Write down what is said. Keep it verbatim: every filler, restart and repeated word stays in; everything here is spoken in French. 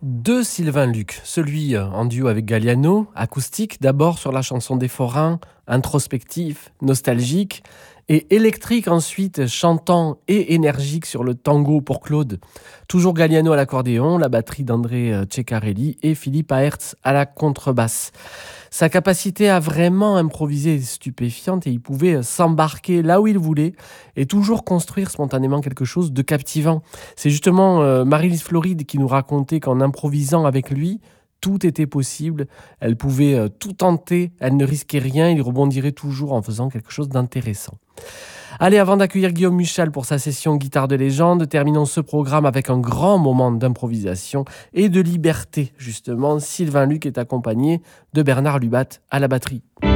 Deux Sylvain Luc, celui euh, en duo avec Galliano, acoustique d'abord sur la chanson des Forains, introspectif, nostalgique, et électrique ensuite, chantant et énergique sur le tango pour Claude. Toujours Galliano à l'accordéon, la batterie d'André euh, Ceccarelli et Philippe Aerts à la contrebasse. Sa capacité à vraiment improviser est stupéfiante et il pouvait s'embarquer là où il voulait et toujours construire spontanément quelque chose de captivant. C'est justement euh, Marie-Lise Floride qui nous racontait qu'en improvisant avec lui, tout était possible. Elle pouvait euh, tout tenter, elle ne risquait rien, il rebondirait toujours en faisant quelque chose d'intéressant. Allez, avant d'accueillir Guillaume Muchal pour sa session guitare de légende, terminons ce programme avec un grand moment d'improvisation et de liberté. Justement, Sylvain Luc est accompagné de Bernard Lubat à la batterie.